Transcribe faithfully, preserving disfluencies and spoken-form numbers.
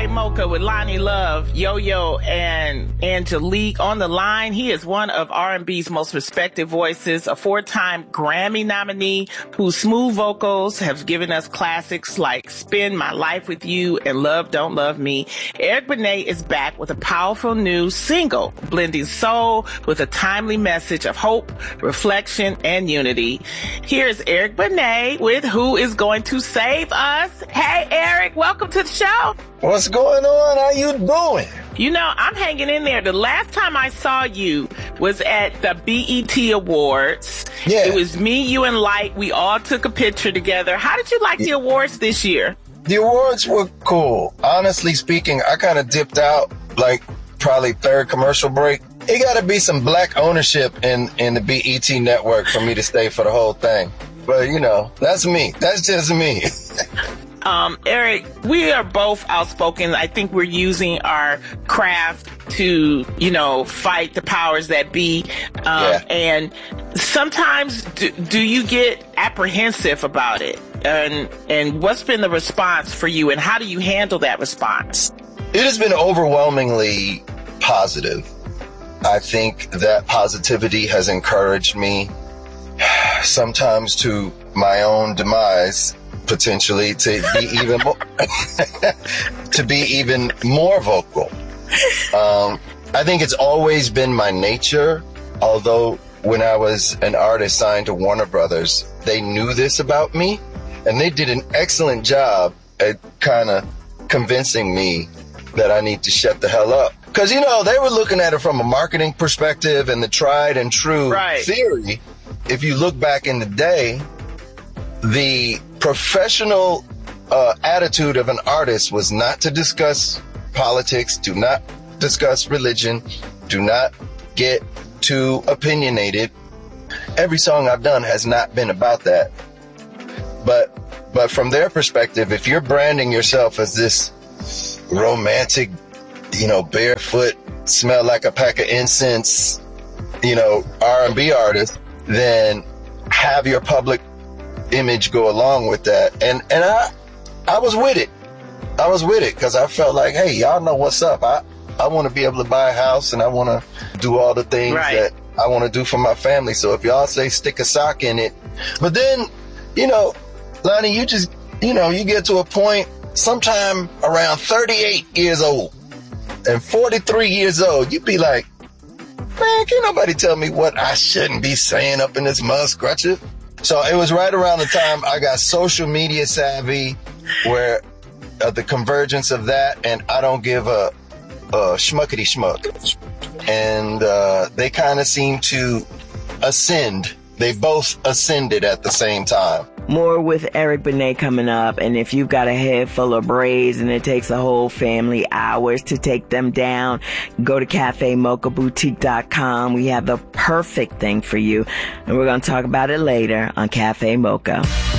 Cafe Mocha with Lonnie Love, Yo-Yo, and Angelique on the line. He is one of R and B's most respected voices, a four-time Grammy nominee whose smooth vocals have given us classics like Spend My Life With You and Love Don't Love Me. Eric Benet is back with a powerful new single, blending soul with a timely message of hope, reflection, and unity. Here's Eric Benet with Who Is Going to Save Us. Hey, Eric, welcome to the show. What's going on? How you doing? You know, I'm hanging in there. The last time I saw you was at the B E T Awards. Yeah. It was me, you, and Light. We all took a picture together. How did you like the awards this year? The awards were cool. Honestly speaking, I kind of dipped out like probably third commercial break. It got to be some black ownership in, in the B E T network for me to stay for the whole thing. But, you know, that's me. That's just me. Um, Eric, we are both outspoken. I think we're using our craft to, you know, fight the powers that be. Um, yeah. And sometimes do, do you get apprehensive about it? And, and what's been the response for you, and how do you handle that response? It has been overwhelmingly positive. I think that positivity has encouraged me sometimes to my own demise, potentially to be even more to be even more vocal. Um, I think it's always been my nature, although when I was an artist signed to Warner Brothers, they knew this about me, and they did an excellent job at kind of convincing me that I need to shut the hell up. Because, you know, they were looking at it from a marketing perspective and the tried and true right. theory. If you look back in the day, the professional uh, attitude of an artist was not to discuss politics, do not discuss religion, do not get too opinionated. Every song I've done has not been about that. But but from their perspective, if you're branding yourself as this romantic, you know, barefoot, smell like a pack of incense, you know, R and B artist, then have your public image go along with that. And and I I was with it. I was with it because I felt like, hey, y'all know what's up. I, I want to be able to buy a house, and I want to do all the things right. that I want to do for my family. So if y'all say stick a sock in it, but then, you know, Lonnie, you just, you know, you get to a point sometime around thirty-eight years old and forty-three years old, you be like, man, can't nobody tell me what I shouldn't be saying up in this mud scrutcher. So it was right around the time I got social media savvy, where uh, the convergence of that and I don't give a, a schmuckety schmuck. And uh, they kind of seem to ascend. They both ascended at the same time. More with Eric Benet coming up. And if you've got a head full of braids and it takes a whole family hours to take them down, go to cafe mocha boutique dot com. We have the perfect thing for you. And we're going to talk about it later on Cafe Mocha.